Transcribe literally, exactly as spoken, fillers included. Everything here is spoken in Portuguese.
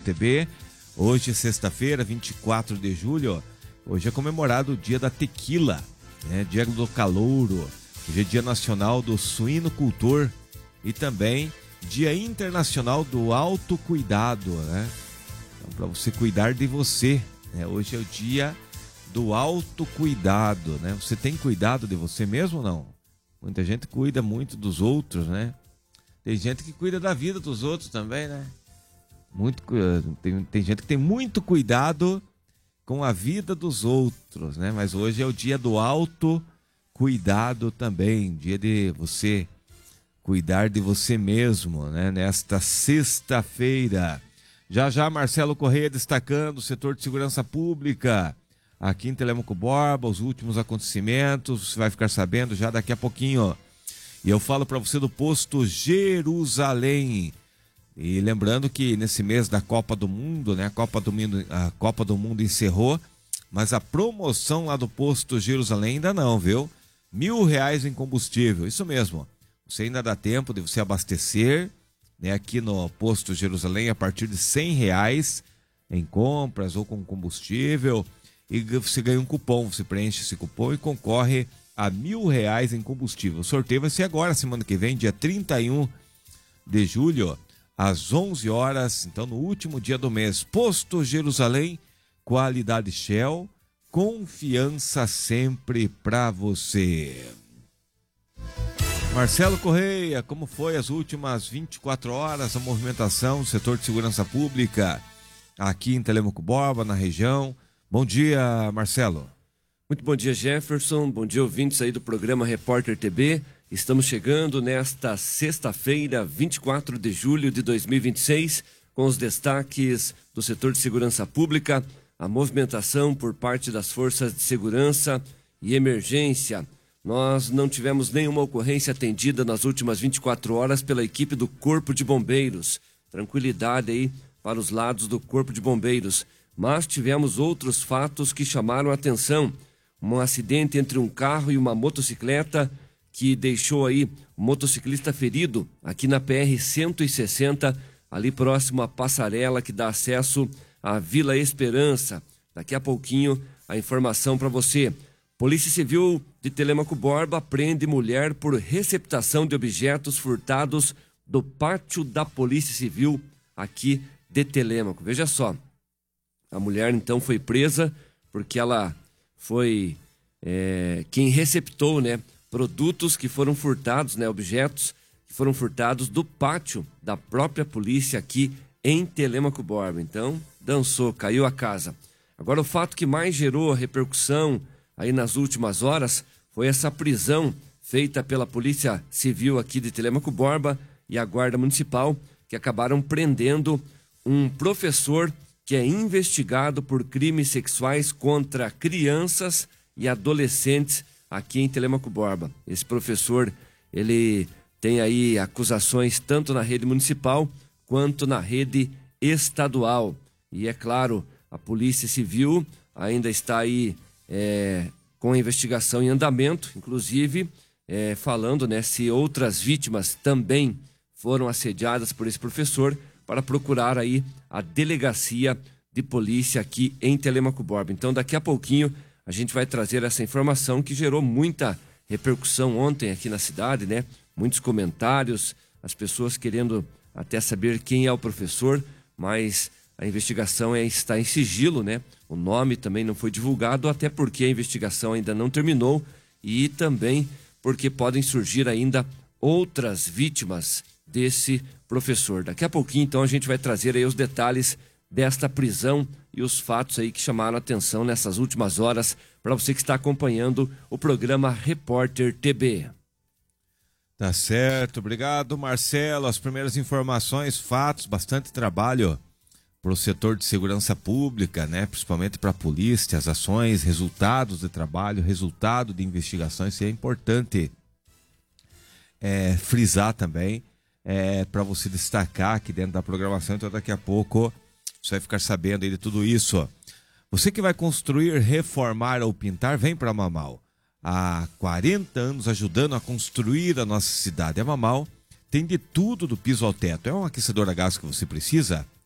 T B. Hoje, sexta-feira, vinte e quatro de julho. Hoje é comemorado o dia da tequila, né? Dia do calouro. Hoje é dia nacional do suinocultor e também dia internacional do autocuidado, né? Então, para você cuidar de você, né? Hoje é o dia do autocuidado, né? Você tem cuidado de você mesmo ou não? Muita gente cuida muito dos outros, né? Tem gente que cuida da vida dos outros também, né? Muito, tem, tem gente que tem muito cuidado com a vida dos outros, né? Mas hoje é o dia do autocuidado também, dia de você cuidar de você mesmo, né? Nesta sexta-feira. Já já Marcelo Correia destacando o setor de segurança pública aqui em Telêmaco Borba, os últimos acontecimentos, você vai ficar sabendo já daqui a pouquinho. E eu falo para você do posto Jerusalém. E lembrando que nesse mês da Copa do Mundo, né, a Copa do Mundo, a Copa do Mundo encerrou, mas a promoção lá do posto Jerusalém ainda não, viu? Mil reais em combustível, isso mesmo. Você ainda dá tempo de você abastecer, né, aqui no posto Jerusalém a partir de cem reais em compras ou com combustível. E você ganha um cupom, você preenche esse cupom e concorre a mil reais em combustível. O sorteio vai ser agora, semana que vem, dia trinta e um de julho, às onze horas, então no último dia do mês. Posto Jerusalém, qualidade Shell, confiança sempre pra você. Marcelo Correia, como foi as últimas vinte e quatro horas, a movimentação do setor de segurança pública aqui em Telêmaco Borba, na região? Bom dia, Marcelo. Muito bom dia, Jefferson. Bom dia, ouvintes aí do programa Repórter T B. Estamos chegando nesta sexta-feira, vinte e quatro de julho de dois mil e vinte e seis, com os destaques do setor de segurança pública, a movimentação por parte das forças de segurança e emergência. Nós não tivemos nenhuma ocorrência atendida nas últimas vinte e quatro horas pela equipe do Corpo de Bombeiros. Tranquilidade aí para os lados do Corpo de Bombeiros. Mas tivemos outros fatos que chamaram a atenção. Um acidente entre um carro e uma motocicleta que deixou aí o motociclista ferido aqui na P R cento e sessenta, ali próximo à passarela que dá acesso à Vila Esperança. Daqui a pouquinho a informação para você. Polícia Civil de Telêmaco Borba prende mulher por receptação de objetos furtados do pátio da Polícia Civil aqui de Telêmaco. Veja só, a mulher então foi presa porque ela foi é, quem receptou, né, produtos que foram furtados, né, objetos que foram furtados do pátio da própria polícia aqui em Telêmaco Borba. Então, dançou, caiu a casa. Agora, o fato que mais gerou repercussão aí nas últimas horas foi essa prisão feita pela Polícia Civil aqui de Telêmaco Borba e a Guarda Municipal, que acabaram prendendo um professor que é investigado por crimes sexuais contra crianças e adolescentes aqui em Telêmaco Borba. Esse professor, ele tem aí acusações tanto na rede municipal quanto na rede estadual. E é claro, a Polícia Civil ainda está aí é, com a investigação em andamento, inclusive é, falando, né, se outras vítimas também foram assediadas por esse professor, para procurar aí a delegacia de polícia aqui em Telêmaco Borba. Então, daqui a pouquinho a gente vai trazer essa informação que gerou muita repercussão ontem aqui na cidade, né? Muitos comentários, as pessoas querendo até saber quem é o professor, mas a investigação é, está em sigilo, né? O nome também não foi divulgado, até porque a investigação ainda não terminou e também porque podem surgir ainda outras vítimas desse professor. Daqui a pouquinho, então, a gente vai trazer aí os detalhes desta prisão e os fatos aí que chamaram a atenção nessas últimas horas para você que está acompanhando o programa Repórter T B. Tá certo, obrigado, Marcelo. As primeiras informações, fatos, bastante trabalho para o setor de segurança pública, né? Principalmente para a polícia, as ações, resultados de trabalho, resultado de investigações. Isso é importante é, frisar também, é, para você destacar aqui dentro da programação. Então daqui a pouco você vai ficar sabendo aí de tudo isso. Você que vai construir, reformar ou pintar, vem para Mamal. Há quarenta anos ajudando a construir a nossa cidade. A Mamal tem de tudo do piso ao teto. É um aquecedor a gás que você precisa?